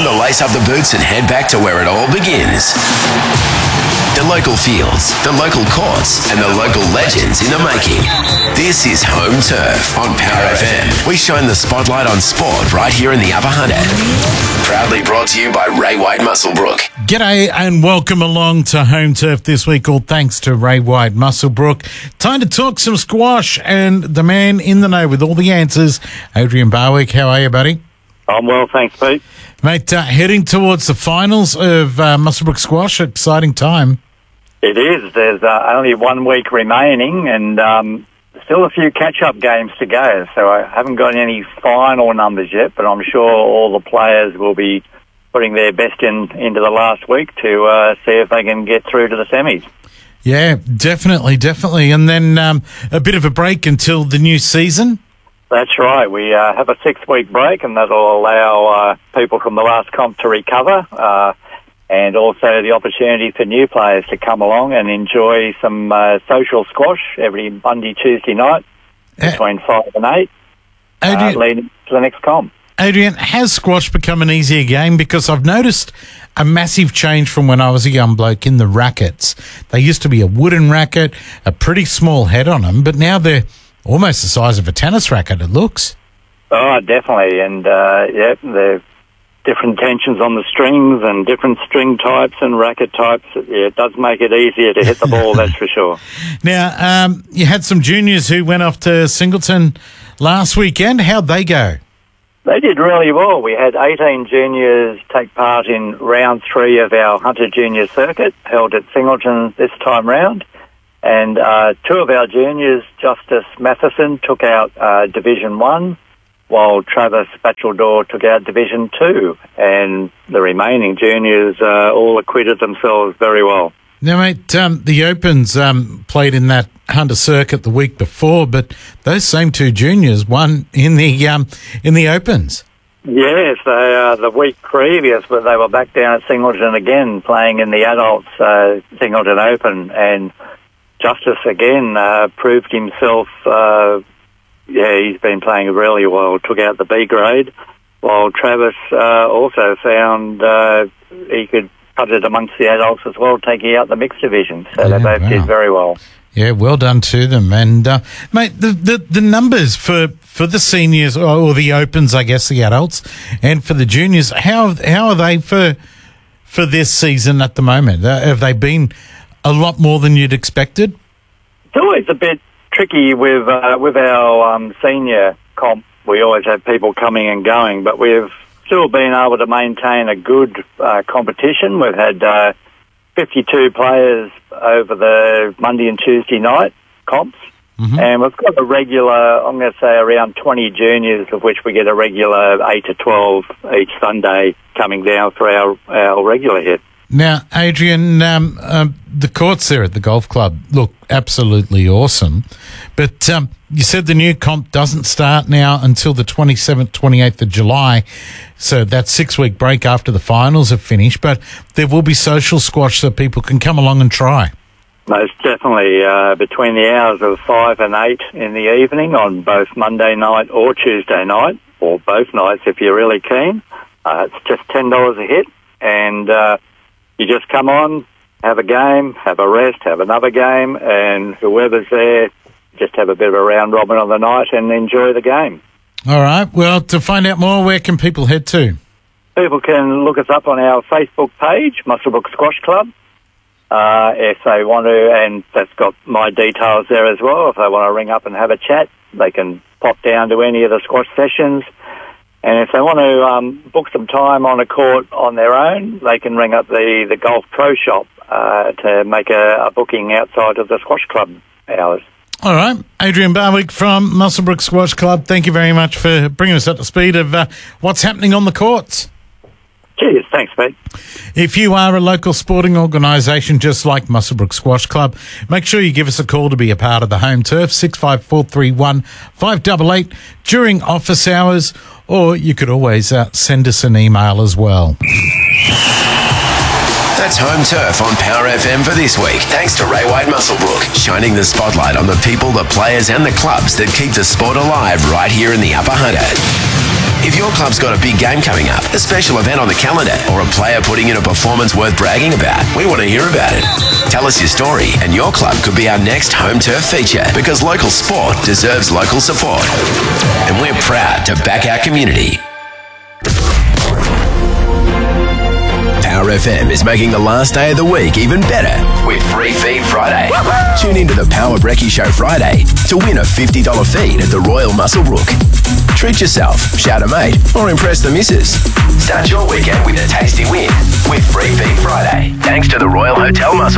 Time to lace up the boots and head back to where it all begins. The local fields, the local courts, and the local legends in the making. This is Home Turf on Power FM. We shine the spotlight on sport right here in the Upper Hunter. Proudly brought to you by Ray White Musselbrook. G'day and welcome along to Home Turf this week, all thanks to Ray White Musselbrook. Time to talk some squash and the man in the know with all the answers, Adrian Barwick. How are you, buddy? I'm well, thanks, Pete. Mate, heading towards the finals of Musselbrook Squash, exciting time. It is. There's only 1 week remaining and still a few catch-up games to go. So I haven't got any final numbers yet, but I'm sure all the players will be putting their best into the last week to see if they can get through to the semis. Yeah, definitely. And then a bit of a break until the new season. That's right. We have a 6-week break, and that'll allow people from the last comp to recover, and also the opportunity for new players to come along and enjoy some social squash every Monday, Tuesday night between 5 and 8, leading to the next comp. Adrian, has squash become an easier game? Because I've noticed a massive change from when I was a young bloke in the rackets. They used to be a wooden racket, a pretty small head on them, but now they're almost the size of a tennis racket, it looks. Oh, definitely. And, there are different tensions on the strings and different string types and racket types. Yeah, it does make it easier to hit the ball, that's for sure. Now, you had some juniors who went off to Singleton last weekend. How'd they go? They did really well. We had 18 juniors take part in round 3 of our Hunter Junior Circuit, held at Singleton this time round. And 2 of our juniors, Justice Matheson, took out Division 1, while Travis Bacheldor took out Division 2. And the remaining juniors all acquitted themselves very well. Now, mate, the Opens played in that Hunter Circuit the week before, but those same 2 juniors won in the Opens. Yes, the week previous, but they were back down at Singleton again, playing in the adults Singleton Open, and Justice again proved himself. He's been playing really well. Took out the B grade, while Travis also found he could put it amongst the adults as well, taking out the mixed division. So they both did very well. Yeah, well done to them. And mate, the numbers for the seniors or the Opens, I guess, the adults, and for the juniors, how are they for this season at the moment? Have they been a lot more than you'd expected? It's always a bit tricky with our senior comp. We always have people coming and going, but we've still been able to maintain a good competition. We've had 52 players over the Monday and Tuesday night comps, and we've got a regular, I'm going to say around 20 juniors, of which we get a regular 8 to 12 each Sunday coming down for our regular hit. Now, Adrian, the courts there at the golf club look absolutely awesome, but you said the new comp doesn't start now until the 27th, 28th of July, so that's 6-week break after the finals have finished, but there will be social squash so people can come along and try. Most definitely, between the hours of 5 and 8 in the evening on both Monday night or Tuesday night, or both nights if you're really keen. It's just $10 a hit, and you just come on, have a game, have a rest, have another game, and whoever's there, just have a bit of a round robin on the night and enjoy the game. All right. Well, to find out more, where can people head to? People can look us up on our Facebook page, Musselbrook Squash Club. If they want to, and that's got my details there as well, if they want to ring up and have a chat, they can pop down to any of the squash sessions. And if they want to book some time on a court on their own, they can ring up the Golf Pro Shop to make a booking outside of the squash club hours. All right. Adrian Barwick from Musselbrook Squash Club, thank you very much for bringing us up to speed of what's happening on the courts. Cheers. Thanks, mate. If you are a local sporting organisation just like Musselbrook Squash Club, make sure you give us a call to be a part of the Home Turf, 65431 588 during office hours, or you could always send us an email as well. That's Home Turf on Power FM for this week. Thanks to Ray White Musselbrook, shining the spotlight on the people, the players and the clubs that keep the sport alive right here in the Upper Hunter. If your club's got a big game coming up, a special event on the calendar, or a player putting in a performance worth bragging about, we want to hear about it. Tell us your story and your club could be our next Home Turf feature, because local sport deserves local support. And we're proud to back our community. Power FM is making the last day of the week even better with Free Feed Friday. Tune into the Power Brekkie Show Friday to win a $50 feed at the Royal Muswellbrook. Treat yourself, shout a mate, or impress the missus. Start your weekend with a tasty win with Free Feed Friday, thanks to the Royal Hotel Muswellbrook.